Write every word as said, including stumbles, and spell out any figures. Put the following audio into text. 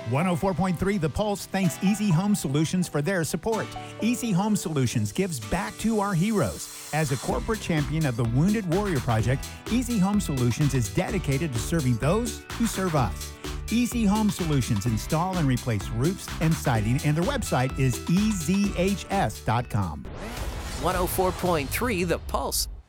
one oh four point three The Pulse thanks Easy Home Solutions for their support. Easy Home Solutions gives back to our heroes. As a corporate champion of the Wounded Warrior Project, Easy Home Solutions is dedicated to serving those who serve us. Easy Home Solutions install and replace roofs and siding, and their website is e z h s dot com. one oh four point three The Pulse.